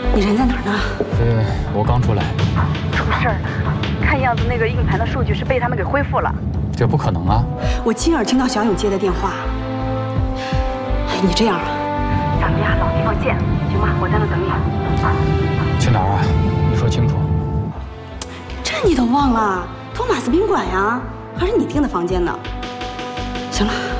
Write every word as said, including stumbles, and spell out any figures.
你人在哪儿呢？ 呃，我刚出来。 出事儿了，看样子那个硬盘的数据是被他们给恢复了。 这不可能啊！ 我亲耳听到小勇接的电话。哎，你这样啊，咱们呀老地方见，行吧？我在那等你。 去哪儿啊？你说清楚。 这你都忘了？托马斯宾馆呀，还是你订的房间呢？行了。